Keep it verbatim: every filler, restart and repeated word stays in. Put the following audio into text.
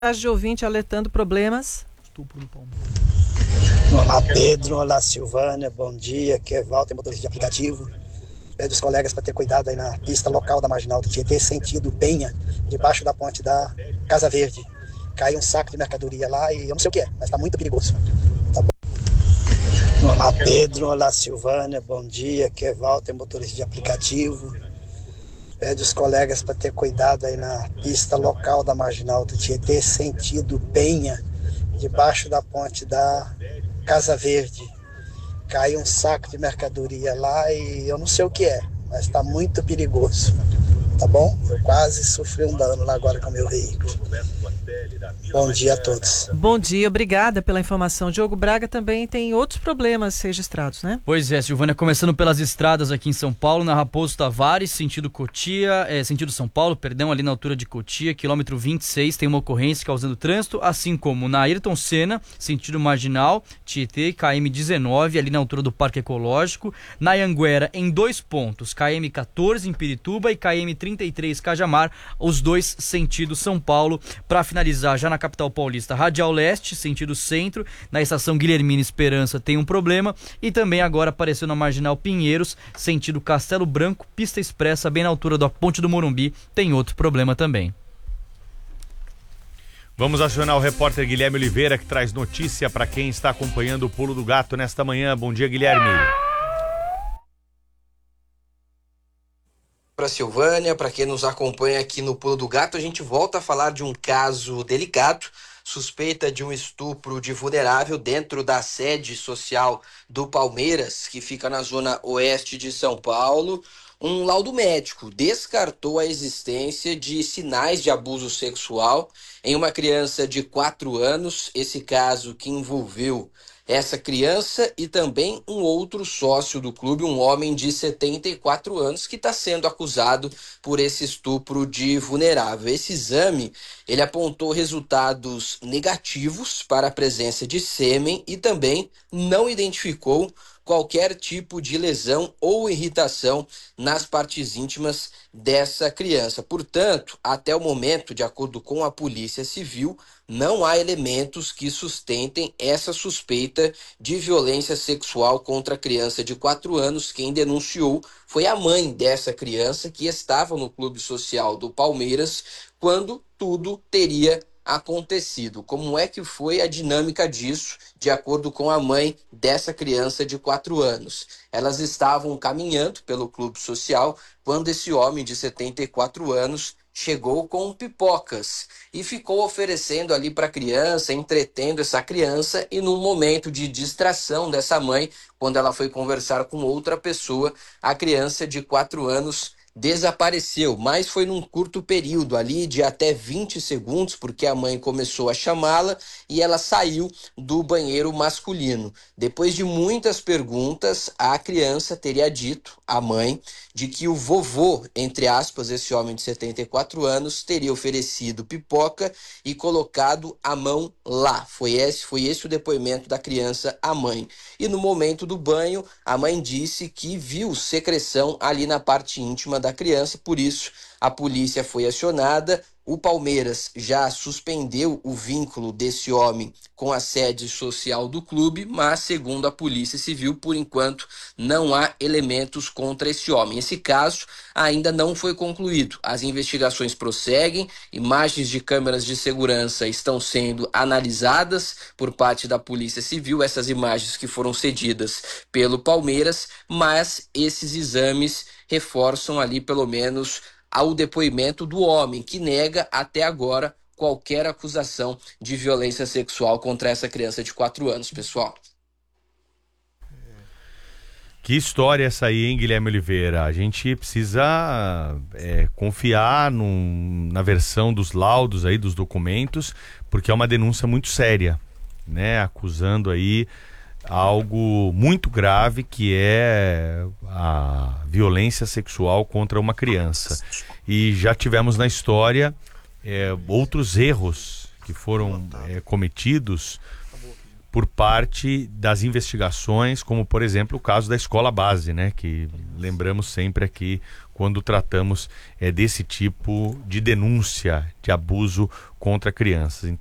de ouvinte alertando problemas. Olá Pedro, olá Silvânia, bom dia, aqui é Walter, motorista de aplicativo. Pede os colegas para ter cuidado aí na pista local da Marginal do Tietê, sentido Penha, debaixo da ponte da Casa Verde. Caiu um saco de mercadoria lá e eu não sei o que é, mas está muito perigoso. Tá bom? Olá Pedro, olá Silvânia, bom dia, aqui é Walter, motorista de aplicativo. Pede os colegas para ter cuidado aí na pista local da Marginal do Tietê, sentido Penha, debaixo da ponte da Casa Verde. Caiu um saco de mercadoria lá e eu não sei o que é, mas está muito perigoso, tá bom? Eu quase sofri um dano lá agora com o meu veículo. Bom dia a todos. Bom dia, obrigada pela informação. Diogo Braga também tem outros problemas registrados, né? Pois é, Silvânia, começando pelas estradas aqui em São Paulo, na Raposo Tavares, sentido Cotia, é, sentido São Paulo, perdão, ali na altura de Cotia, quilômetro vinte e seis, tem uma ocorrência causando trânsito, assim como na Ayrton Senna, sentido Marginal, Tietê, K M dezenove, ali na altura do Parque Ecológico, na Anhanguera, em dois pontos, K M quatorze em Pirituba e K M trinta e três Cajamar, os dois sentido São Paulo. Para finalizar, já na capital paulista, Radial Leste, sentido centro, na estação Guilhermina Esperança tem um problema, e também agora apareceu na Marginal Pinheiros, sentido Castelo Branco, pista expressa, bem na altura da Ponte do Morumbi, tem outro problema também. Vamos acionar o repórter Guilherme Oliveira, que traz notícia para quem está acompanhando o Pulo do Gato nesta manhã. Bom dia, Guilherme. Para Silvânia, para quem nos acompanha aqui no Pulo do Gato, a gente volta a falar de um caso delicado, suspeita de um estupro de vulnerável dentro da sede social do Palmeiras, que fica na zona oeste de São Paulo. Um laudo médico descartou a existência de sinais de abuso sexual em uma criança de quatro anos, esse caso que envolveu essa criança e também um outro sócio do clube, um homem de setenta e quatro anos, que está sendo acusado por esse estupro de vulnerável. Esse exame, ele apontou resultados negativos para a presença de sêmen e também não identificou qualquer tipo de lesão ou irritação nas partes íntimas dessa criança. Portanto, até o momento, de acordo com a Polícia Civil, não há elementos que sustentem essa suspeita de violência sexual contra a criança de quatro anos. Quem denunciou foi a mãe dessa criança, que estava no clube social do Palmeiras quando tudo teria acontecido. Como é que foi a dinâmica disso, de acordo com a mãe dessa criança de quatro anos? Elas estavam caminhando pelo clube social quando esse homem de setenta e quatro anos chegou com pipocas e ficou oferecendo ali para a criança, entretendo essa criança, e num momento de distração dessa mãe, quando ela foi conversar com outra pessoa, a criança de quatro anos desapareceu, mas foi num curto período ali de até vinte segundos, porque a mãe começou a chamá-la e ela saiu do banheiro masculino. Depois de muitas perguntas, a criança teria dito à mãe de que o vovô, entre aspas, esse homem de setenta e quatro anos, teria oferecido pipoca e colocado a mão lá. Foi esse, foi esse o depoimento da criança à mãe. E no momento do banho, a mãe disse que viu secreção ali na parte íntima da criança, por isso a polícia foi acionada. O Palmeiras já suspendeu o vínculo desse homem com a sede social do clube, mas, segundo a Polícia Civil, por enquanto não há elementos contra esse homem. Esse caso ainda não foi concluído. As investigações prosseguem, imagens de câmeras de segurança estão sendo analisadas por parte da Polícia Civil, essas imagens que foram cedidas pelo Palmeiras, mas esses exames reforçam ali pelo menos ao depoimento do homem, que nega até agora qualquer acusação de violência sexual contra essa criança de quatro anos, pessoal. Que história essa aí, hein, Guilherme Oliveira? A gente precisa é, confiar num, na versão dos laudos aí, dos documentos, porque é uma denúncia muito séria, né? Acusando aí algo muito grave, que é a violência sexual contra uma criança. E já tivemos na história é, outros erros que foram é, cometidos por parte das investigações, como por exemplo o caso da escola base, né, que lembramos sempre aqui quando tratamos é, desse tipo de denúncia de abuso contra crianças.